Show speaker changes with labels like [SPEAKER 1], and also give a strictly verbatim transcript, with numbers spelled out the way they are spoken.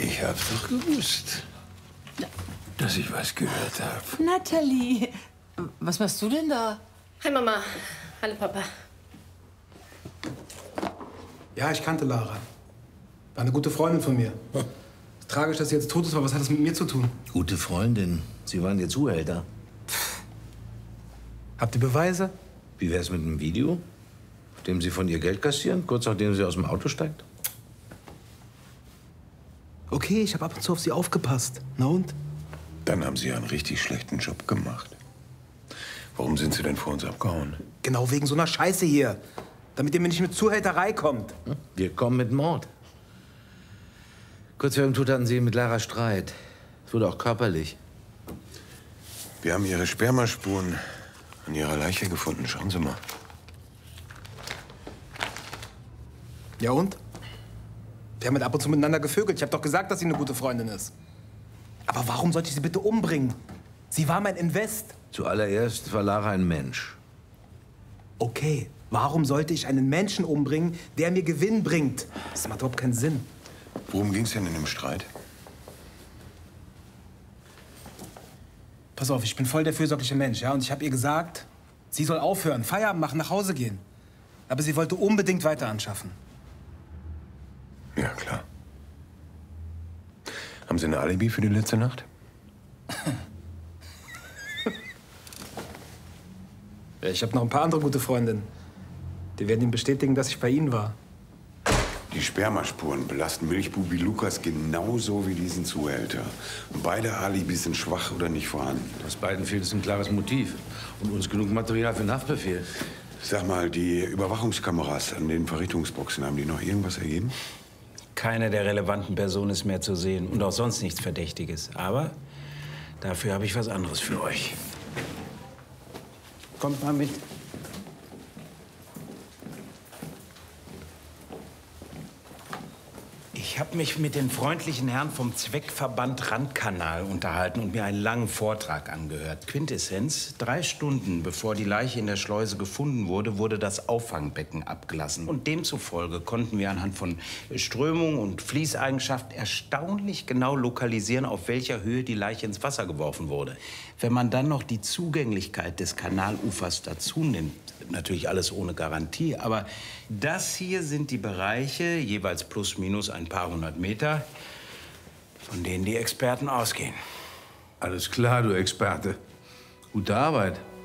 [SPEAKER 1] Ich hab's doch gewusst, dass ich was gehört habe.
[SPEAKER 2] Natalie, was machst du denn da?
[SPEAKER 3] Hi Mama. Hallo Papa.
[SPEAKER 4] Ja, ich kannte Lara. War eine gute Freundin von mir. Tragisch, dass sie jetzt tot ist, aber was hat das mit mir zu tun?
[SPEAKER 5] Gute Freundin. Sie waren ihr Zuhälter.
[SPEAKER 4] Habt ihr Beweise?
[SPEAKER 5] Wie wär's mit einem Video, auf dem Sie von ihr Geld kassieren, kurz nachdem sie aus dem Auto steigt?
[SPEAKER 4] Okay, ich habe ab und zu auf sie aufgepasst. Na und?
[SPEAKER 1] Dann haben Sie ja einen richtig schlechten Job gemacht. Warum sind Sie denn vor uns abgehauen?
[SPEAKER 4] Genau wegen so einer Scheiße hier. Damit ihr mir nicht mit Zuhälterei kommt.
[SPEAKER 5] Wir kommen mit Mord. Kurz vor dem Tod hatten Sie mit Lara Streit. Es wurde auch körperlich.
[SPEAKER 1] Wir haben Ihre Spermaspuren an Ihrer Leiche gefunden. Schauen Sie mal.
[SPEAKER 4] Ja und? Wir haben ab und zu miteinander gevögelt. Ich habe doch gesagt, dass sie eine gute Freundin ist. Aber warum sollte ich sie bitte umbringen? Sie war mein Invest.
[SPEAKER 5] Zuallererst war Lara ein Mensch.
[SPEAKER 4] Okay, warum sollte ich einen Menschen umbringen, der mir Gewinn bringt? Das macht überhaupt keinen Sinn.
[SPEAKER 1] Worum ging's denn in dem Streit?
[SPEAKER 4] Pass auf, ich bin voll der fürsorgliche Mensch, ja? Und ich habe ihr gesagt, sie soll aufhören, Feierabend machen, nach Hause gehen. Aber sie wollte unbedingt weiter anschaffen.
[SPEAKER 1] Ja, klar. Haben Sie ein Alibi für die letzte Nacht?
[SPEAKER 4] Ja, ich habe noch ein paar andere gute Freundinnen. Die werden Ihnen bestätigen, dass ich bei Ihnen war.
[SPEAKER 1] Die Spermaspuren belasten Milchbubi Lukas genauso wie diesen Zuhälter. Und beide Alibis sind schwach oder nicht vorhanden.
[SPEAKER 5] Aus beiden fehlt es ein klares Motiv und uns genug Material für einen Haftbefehl.
[SPEAKER 1] Sag mal, die Überwachungskameras an den Verrichtungsboxen, haben die noch irgendwas ergeben?
[SPEAKER 6] Keine der relevanten Personen ist mehr zu sehen und auch sonst nichts Verdächtiges. Aber dafür habe ich was anderes für euch. Kommt mal mit. Ich habe mich mit den freundlichen Herren vom Zweckverband Randkanal unterhalten und mir einen langen Vortrag angehört. Quintessenz: Drei Stunden bevor die Leiche in der Schleuse gefunden wurde, wurde das Auffangbecken abgelassen. Und demzufolge konnten wir anhand von Strömung und Fließeigenschaft erstaunlich genau lokalisieren, auf welcher Höhe die Leiche ins Wasser geworfen wurde. Wenn man dann noch die Zugänglichkeit des Kanalufers dazu nimmt, natürlich alles ohne Garantie, aber das hier sind die Bereiche, jeweils plus minus ein paar hundert Meter, von denen die Experten ausgehen.
[SPEAKER 5] Alles klar, du Experte. Gute Arbeit.